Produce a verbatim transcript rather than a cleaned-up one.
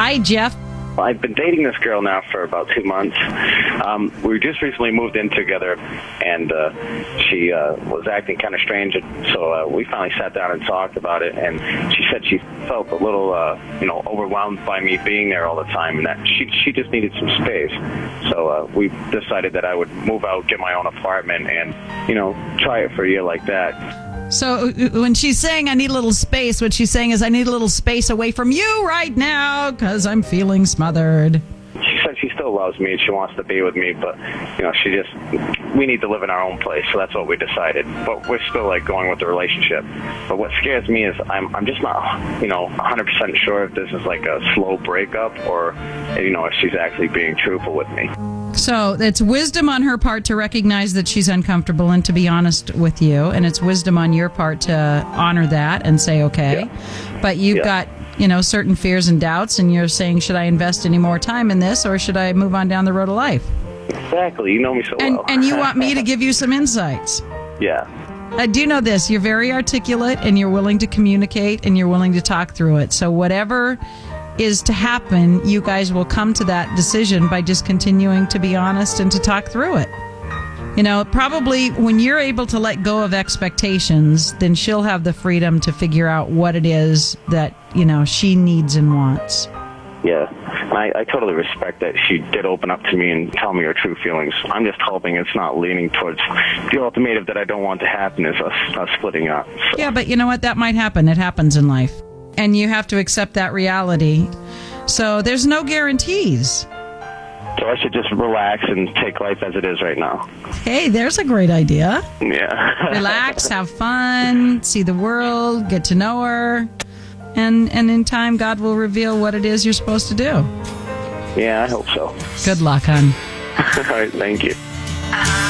Hi, Jeff. I've been dating this girl now for about two months. Um, we just recently moved in together, and uh, she uh, was acting kind of strange. So uh, we finally sat down and talked about it, and she said she felt a little, uh, you know, overwhelmed by me being there all the time, and that she she just needed some space. So uh, we decided that I would move out, get my own apartment, and, you know, try it for a year like that. So when she's saying I need a little space, what she's saying is I need a little space away from you right now because I'm feeling smothered. She said she still loves me and she wants to be with me, but, you know, she just, we need to live in our own place, so that's what we decided. But we're still, like, going with the relationship. But what scares me is I'm I'm just not, you know, one hundred percent sure if this is, like, a slow breakup or, you know, if she's actually being truthful with me. So it's wisdom on her part to recognize that she's uncomfortable and to be honest with you, and it's wisdom on your part to honor that and say, okay. Yeah. But you've yeah. got, you know, certain fears and doubts, and you're saying, should I invest any more time in this, or should I move on down the road of life? Exactly. You know me so and, well. And you want me to give you some insights. Yeah. I do know this. You're very articulate, and you're willing to communicate, and you're willing to talk through it. So whatever is to happen, you guys will come to that decision by just continuing to be honest and to talk through it. You know, probably when you're able to let go of expectations, then she'll have the freedom to figure out what it is that, you know, she needs and wants. Yeah, I, I totally respect that she did open up to me and tell me her true feelings. I'm just hoping it's not leaning towards the ultimatum that I don't want to happen is us, us splitting up. So. Yeah, but you know what? That might happen. It happens in life. And you have to accept that reality. So there's no guarantees. So I should just relax and take life as it is right now. Hey, there's a great idea. Yeah. Relax, have fun, see the world, get to know her. And, and in time, God will reveal what it is you're supposed to do. Yeah, I hope so. Good luck, hon. All right, thank you.